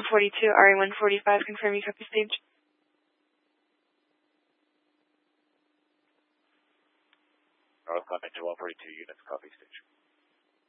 142, RA145, confirm you copy stage. North Climate to 142 units, copy stage.